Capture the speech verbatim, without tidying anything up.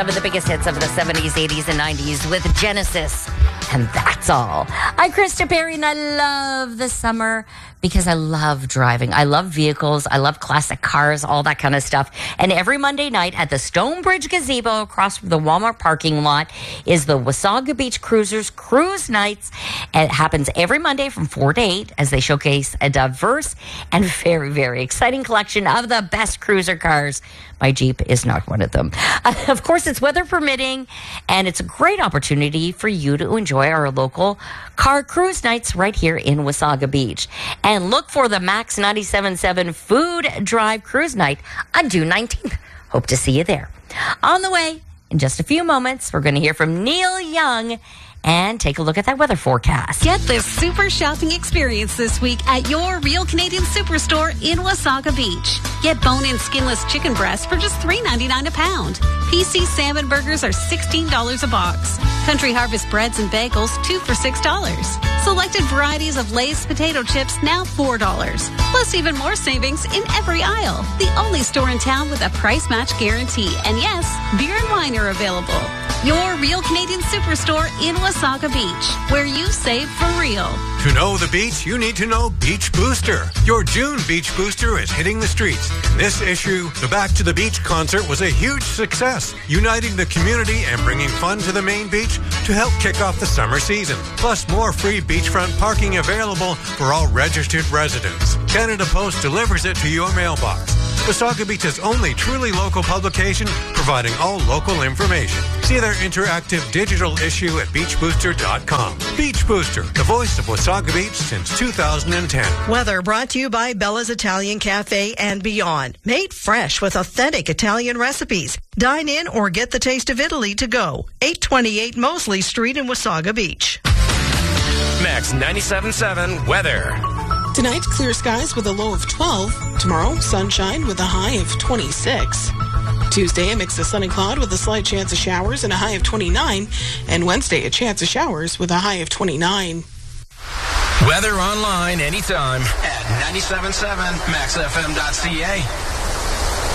Some of the biggest hits of the seventies, eighties, and nineties with Genesis. And that's all. I'm Krista Perry, and I love the summer because I love driving. I love vehicles. I love classic cars, all that kind of stuff. And every Monday night at the Stonebridge Gazebo across from the Walmart parking lot is the Wasaga Beach Cruisers Cruise Nights. And it happens every Monday from four to eight as they showcase a diverse and very, very exciting collection of the best cruiser cars. My Jeep is not one of them. Uh, of course, it's weather permitting, and it's a great opportunity for you to enjoy our local car cruise nights right here in Wasaga Beach. And look for the Max ninety-seven point seven Food Drive Cruise Night on June nineteenth. Hope to see you there. On the way, in just a few moments, we're going to hear from Neil Young and take a look at that weather forecast. Get this super shopping experience this week at your Real Canadian Superstore in Wasaga Beach. Get bone-in skinless chicken breasts for just three ninety-nine a pound. P C salmon burgers are sixteen dollars a box. Country Harvest breads and bagels, two for six dollars. Selected varieties of Lay's potato chips, now four dollars. Plus even more savings in every aisle. The only store in town with a price match guarantee. And yes, beer and wine are available. Your Real Canadian Superstore in Wasaga Beach, where you save for real. To know the beach, you need to know Beach Booster. Your June Beach Booster is hitting the streets. This issue, the Back to the Beach concert was a huge success, uniting the community and bringing fun to the main beach to help kick off the summer season. Plus, more free beachfront parking available for all registered residents. Canada Post delivers it to your mailbox. Wasaga Beach's only truly local publication, providing all local information. See their interactive digital issue at beach booster dot com. Beach Booster, the voice of Wasaga Beach since two thousand ten. Weather brought to you by Bella's Italian Cafe and Beyond. Made fresh with authentic Italian recipes. Dine in or get the taste of Italy to go. eight twenty-eight Mosley Street in Wasaga Beach. Max ninety-seven point seven weather. Tonight, clear skies with a low of twelve. Tomorrow, sunshine with a high of twenty-six. Tuesday, a mix of sun and cloud with a slight chance of showers and a high of twenty-nine. And Wednesday, a chance of showers with a high of twenty-nine. Weather online anytime at ninety-seven point seven max f m dot c a.